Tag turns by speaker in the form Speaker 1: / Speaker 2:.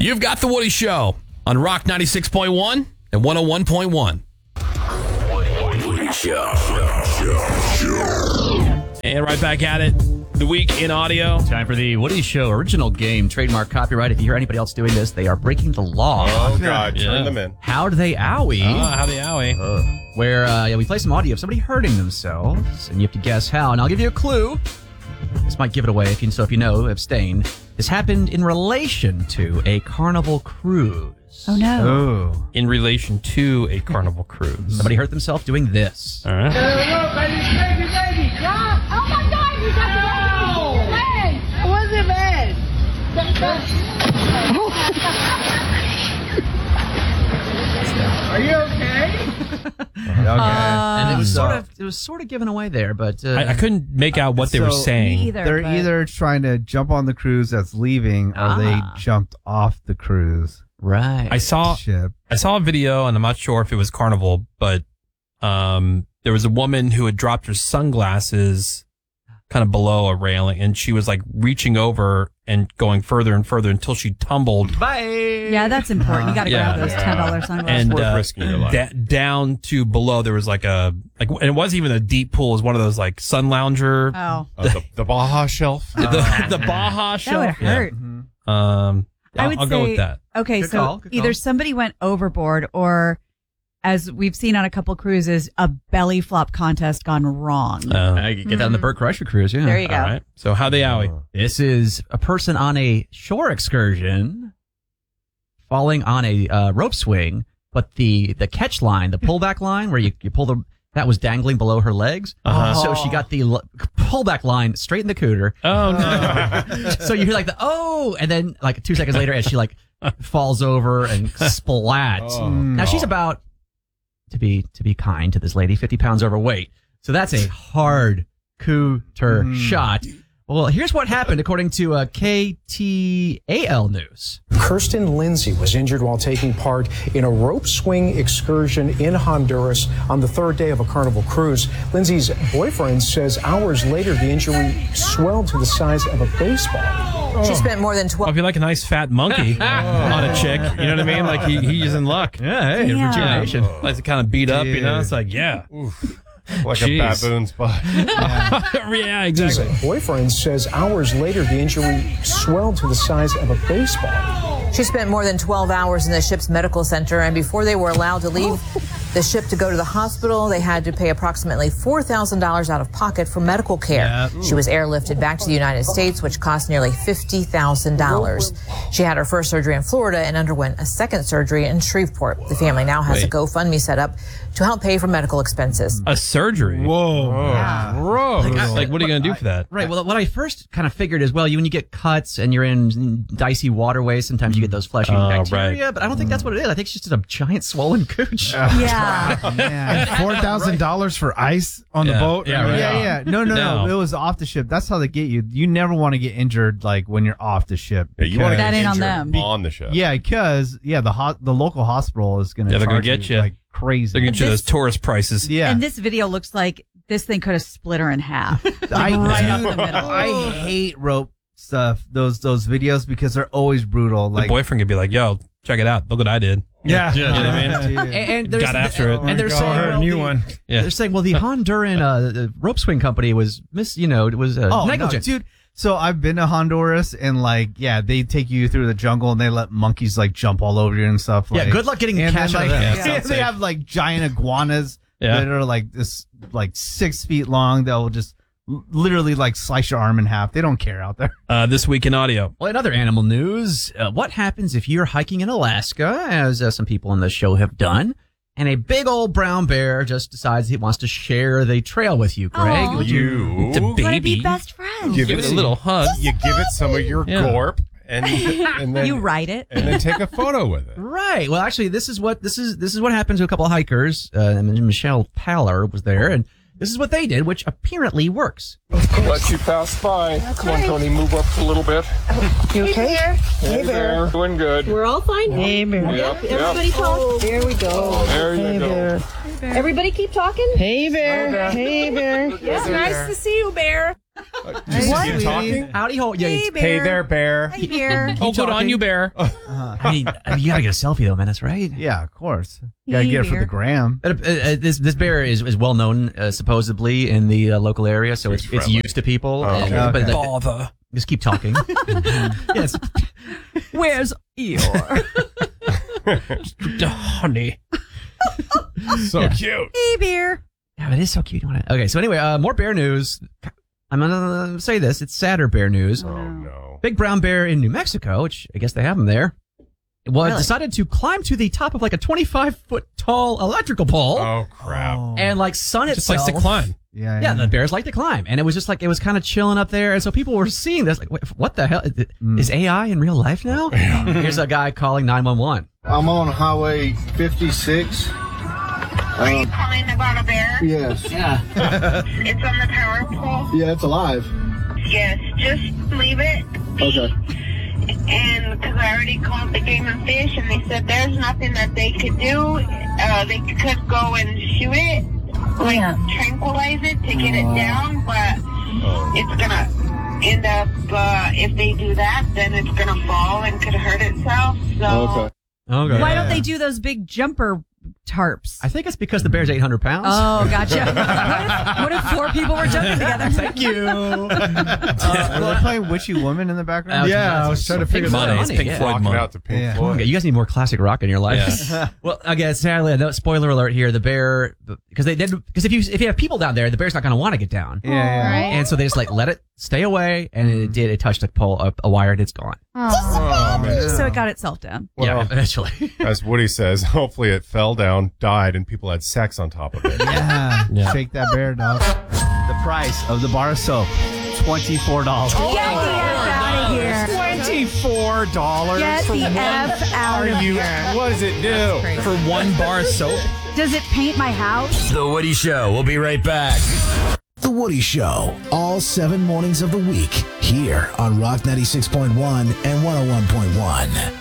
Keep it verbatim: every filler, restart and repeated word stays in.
Speaker 1: You've got The Woody Show on Rock ninety-six point one and one oh one point one. Woody Show. And right back at it. The week in audio.
Speaker 2: Time for the Woody Show original game, trademark copyright. If you hear anybody else doing this, they are breaking the law.
Speaker 3: Oh, God.
Speaker 1: Yeah.
Speaker 3: Turn them in.
Speaker 2: How'd they owie?
Speaker 1: Oh, how the owie.
Speaker 2: Uh, where uh, yeah, we play some audio of somebody hurting themselves, and you have to guess how. And I'll give you a clue. This might give it away, if you, so if you know, abstain. This happened in relation to a Carnival cruise.
Speaker 4: Oh, no.
Speaker 5: Oh.
Speaker 1: In relation to a Carnival cruise.
Speaker 2: Somebody hurt themselves doing this.
Speaker 1: All right.
Speaker 6: Oh my God, you got the leg. It wasn't bad. Are you okay?
Speaker 5: Okay.
Speaker 2: And it was
Speaker 5: So-
Speaker 2: sort of it was sort of given away there, but uh,
Speaker 1: I, I couldn't make out what they were
Speaker 5: So-
Speaker 1: saying.
Speaker 4: Me either.
Speaker 5: They're
Speaker 4: but-
Speaker 5: either trying to jump on the cruise that's leaving, or
Speaker 2: Ah.
Speaker 5: they jumped off the cruise
Speaker 2: right.
Speaker 1: I saw
Speaker 5: ship.
Speaker 1: I saw a video, and I'm not sure if it was Carnival, but um, there was a woman who had dropped her sunglasses kind of below a railing, and she was like reaching over and going further and further until she tumbled.
Speaker 2: Bye.
Speaker 4: Yeah, that's important. You got to
Speaker 1: Yeah.
Speaker 4: grab those ten dollars sunglasses.
Speaker 1: And
Speaker 3: worth
Speaker 1: uh,
Speaker 3: risking your life.
Speaker 1: da- down to below, there was like a like, and it wasn't even a deep pool. It was one of those like sun lounger,
Speaker 4: oh,
Speaker 3: Uh, the, the Baja Shelf.
Speaker 1: the, the Baja
Speaker 4: that
Speaker 1: shelf.
Speaker 4: would hurt.
Speaker 1: Yeah. Um,
Speaker 4: I
Speaker 1: I'll,
Speaker 4: would
Speaker 1: I'll
Speaker 4: say,
Speaker 1: go with that.
Speaker 4: Okay,
Speaker 2: Good
Speaker 4: so
Speaker 2: call, good
Speaker 4: either
Speaker 2: call.
Speaker 4: somebody went overboard or, as we've seen on a couple cruises, a belly flop contest gone wrong.
Speaker 1: Uh,
Speaker 2: I could get that on the Burt Crusher cruise, yeah.
Speaker 4: There you go.
Speaker 1: all right. So how they owie?
Speaker 2: This is a person on a shore excursion falling on a uh, rope swing, but the, the catch line, the pullback line where you, you pull the, that was dangling below her legs.
Speaker 1: Uh-huh.
Speaker 2: So she got the l- pullback line straight in the cooter.
Speaker 1: Oh no!
Speaker 2: So you hear like the, oh, and then like two seconds later as she like falls over and splat.
Speaker 3: Oh,
Speaker 2: Now she's about, to be, to be kind to this lady, fifty pounds overweight. So that's a hard cooter shot. Well, here's what happened according to uh, K T A L News.
Speaker 7: Kirsten Lindsay was injured while taking part in a rope swing excursion in Honduras on the third day of a Carnival cruise. Lindsay's boyfriend says hours later the injury swelled to the size of a baseball.
Speaker 8: She spent more than
Speaker 1: Well,
Speaker 8: twelve.
Speaker 1: if you like a nice fat monkey on a chick, you know what I mean? Like he, he's in luck.
Speaker 2: Yeah, hey,
Speaker 4: Yeah.
Speaker 2: rejuvenation.
Speaker 1: Likes to kind of beat up, you know?
Speaker 5: Dude.
Speaker 1: It's like, yeah.
Speaker 3: Like
Speaker 1: Jeez.
Speaker 3: a baboon's butt.
Speaker 1: Yeah, exactly.
Speaker 7: Lindsay's boyfriend says hours later the injury swelled to the size of a baseball.
Speaker 8: She spent more than twelve hours in the ship's medical center, and before they were allowed to leave the ship to go to the hospital, they had to pay approximately four thousand dollars out of pocket for medical care. She was airlifted back to the United States, which cost nearly fifty thousand dollars. She had her first surgery in Florida and underwent a second surgery in Shreveport. The family now has
Speaker 1: Wait.
Speaker 8: a GoFundMe set up to help pay for medical expenses.
Speaker 1: A surgery.
Speaker 5: Whoa.
Speaker 1: Gross. Like, what are you going to do for that?
Speaker 2: Right. Well, what I first kind of figured is, well, you, when you get cuts and you're in dicey waterways, sometimes you get those fleshy
Speaker 1: Oh,
Speaker 2: bacteria,
Speaker 1: right.
Speaker 2: but I don't think that's what it is. I think it's just a giant swollen cooch.
Speaker 4: Yeah.
Speaker 5: Man, four thousand dollars for ice on
Speaker 1: Yeah.
Speaker 5: the boat.
Speaker 1: Yeah, right.
Speaker 5: yeah, yeah. No, no, no,
Speaker 1: No.
Speaker 5: It was off the ship. That's how they get you. You never want to get injured like when you're off the ship.
Speaker 3: Yeah, you want to
Speaker 4: That
Speaker 3: get
Speaker 4: ain't on
Speaker 3: injured
Speaker 4: them.
Speaker 3: on the ship.
Speaker 5: Yeah, because yeah, the ho- the local hospital is gonna
Speaker 1: Yeah, they're gonna
Speaker 5: charge
Speaker 1: get you.
Speaker 5: like crazy.
Speaker 1: They're going to get you
Speaker 4: This-
Speaker 1: those tourist prices.
Speaker 5: yeah,
Speaker 4: And this video looks like this thing could have split her in half.
Speaker 5: I,
Speaker 4: right up
Speaker 5: dude,
Speaker 4: the middle.
Speaker 5: I hate rope stuff. Those those videos because they're always brutal.
Speaker 1: The
Speaker 5: Like
Speaker 1: boyfriend could be like, yo, check it out. Look what I did.
Speaker 5: yeah,
Speaker 1: You know what I mean?
Speaker 5: Dude.
Speaker 2: And, and there's,
Speaker 1: Got after it.
Speaker 2: And they're saying, well, the-
Speaker 1: Yeah.
Speaker 2: they're saying, well, the Honduran uh, the rope swing company was miss, you know, it was uh,
Speaker 5: Oh,
Speaker 2: negligent.
Speaker 5: no, dude. So I've been to Honduras and like, yeah, they take you through the jungle and they let monkeys like jump all over you and stuff.
Speaker 2: Yeah,
Speaker 5: Like,
Speaker 2: good luck getting
Speaker 5: and
Speaker 2: cash
Speaker 5: then,
Speaker 2: out of
Speaker 5: like,
Speaker 2: them.
Speaker 1: Yeah,
Speaker 5: yeah,
Speaker 1: sounds
Speaker 5: they
Speaker 1: safe.
Speaker 5: have like giant iguanas
Speaker 1: Yeah.
Speaker 5: that are like this, like six feet long. That will just l- literally like slice your arm in half. They don't care out there.
Speaker 1: Uh, this week in audio.
Speaker 2: Well, in other animal news, uh, what happens if you're hiking in Alaska, as uh, some people on the show have done, and a big old brown bear just decides he wants to share the trail with you, Greg?
Speaker 4: Aw.
Speaker 2: Would you?
Speaker 1: The
Speaker 4: We're gonna
Speaker 1: baby.
Speaker 4: be best friends.
Speaker 3: Give
Speaker 1: Give
Speaker 3: it
Speaker 1: it a little hug.
Speaker 3: You give it some of your
Speaker 1: Yeah.
Speaker 3: gorp and and then
Speaker 4: You write it.
Speaker 3: and then take a photo with it.
Speaker 2: Right. Well, actually, this is what this is. This is what happened to a couple of hikers. Uh, and Michelle Paller was there, and this is what they did, which apparently works.
Speaker 9: Let you pass by. Come on, Tony, move up a little bit.
Speaker 10: You okay?
Speaker 9: Hey there. Doing good.
Speaker 10: We're all fine. Hey, Bear.
Speaker 9: Yep, yep.
Speaker 10: Everybody talk. There we go.
Speaker 9: There you
Speaker 10: Hey,
Speaker 9: go.
Speaker 10: Bear. Everybody keep talking. Hey, Bear. Hey, Bear.
Speaker 9: Yes,
Speaker 10: nice to see you, Bear.
Speaker 4: What?
Speaker 3: You talking?
Speaker 2: Howdy ho. Yeah,
Speaker 4: Hey,
Speaker 2: you-
Speaker 4: bear.
Speaker 3: Hey there, bear.
Speaker 4: Hey, bear.
Speaker 1: Oh, good on you, Bear.
Speaker 2: I mean, I mean, you gotta get a selfie though, man. That's right.
Speaker 5: Yeah, of course. You gotta
Speaker 4: Hey,
Speaker 5: get it for
Speaker 4: bear.
Speaker 5: the gram.
Speaker 2: Uh, uh, uh, this this bear is, is well known uh, supposedly in the uh, local area, so it's
Speaker 3: It's
Speaker 2: it's
Speaker 3: friendly.
Speaker 2: used to people.
Speaker 3: Oh,
Speaker 2: and-
Speaker 3: okay.
Speaker 2: But the-
Speaker 1: Bother.
Speaker 2: just keep talking. Yes.
Speaker 4: Where's Eeyore?
Speaker 1: The honey.
Speaker 3: So cute.
Speaker 4: Hey, bear.
Speaker 2: Yeah, it is so cute. Okay, so anyway, uh, more bear news. I'm gonna say this. It's sadder bear news.
Speaker 3: Oh no.
Speaker 2: Big brown bear in New Mexico, which I guess they have them there, was
Speaker 4: Really?
Speaker 2: decided to climb to the top of like a twenty-five foot tall electrical pole
Speaker 3: Oh crap.
Speaker 2: and like sun
Speaker 1: Just
Speaker 2: itself.
Speaker 1: likes to climb.
Speaker 5: Yeah,
Speaker 2: Yeah, the bears like to climb, and it was just like it was kind of chilling up there, and so people were seeing this like, wait, what the hell is, it- is A I in real life now? Here's a guy calling nine one one.
Speaker 11: I'm on Highway fifty-six.
Speaker 6: Are you calling about a bear?
Speaker 11: Yes.
Speaker 2: Yeah.
Speaker 6: It's on the power pole?
Speaker 11: Yeah, it's alive.
Speaker 6: Yes, just leave it.
Speaker 11: Okay.
Speaker 6: And because I already called the Game and Fish, and they said there's nothing that they could do. Uh, they could go and shoot it, like tranquilize it to get it down, but it's gonna end up. Uh, if they do that, then it's gonna fall and could hurt itself. So.
Speaker 11: Okay.
Speaker 2: Okay.
Speaker 4: Why don't they do those big jumper tarps?
Speaker 2: I think it's because the bear's eight hundred pounds.
Speaker 4: Oh, gotcha. what, if, what if four people were jumping together?
Speaker 2: Thank you.
Speaker 5: Uh, were they playing Witchy Woman in the background?
Speaker 3: Yeah, I was trying to figure
Speaker 2: Pink
Speaker 3: that
Speaker 1: Money.
Speaker 3: out.
Speaker 1: It's Pink
Speaker 2: yeah.
Speaker 1: Floyd
Speaker 3: Rocking
Speaker 1: money.
Speaker 3: out to Pink
Speaker 5: Yeah.
Speaker 3: Floyd.
Speaker 2: Okay, you guys need more classic rock in your life.
Speaker 1: Yeah.
Speaker 2: Well, again, sadly, no spoiler alert here. The bear, because they did, because if you if you have people down there, the bear's not going to want to get down,
Speaker 5: Yeah, yeah.
Speaker 2: and so they just like let it stay away, and it did. It touched a pole, a, a wire, and it's gone.
Speaker 3: Oh, man.
Speaker 4: So it got itself down.
Speaker 2: yeah,
Speaker 3: Well,
Speaker 2: eventually.
Speaker 3: as Woody says, hopefully it fell down, died, and people had sex on top of it.
Speaker 5: Yeah.
Speaker 1: Yeah.
Speaker 5: Shake that bear, dog. The price of the bar of soap, twenty-four dollars.
Speaker 4: Get the F out of here.
Speaker 3: Twenty-four dollars.
Speaker 4: Get the F out of
Speaker 3: You,
Speaker 4: here.
Speaker 3: what does it do?
Speaker 1: For one bar of soap?
Speaker 4: Does it paint my house?
Speaker 12: The Woody Show. We'll be right back.
Speaker 13: The Woody Show, all seven mornings of the week, here on Rock ninety-six point one and one oh one point one.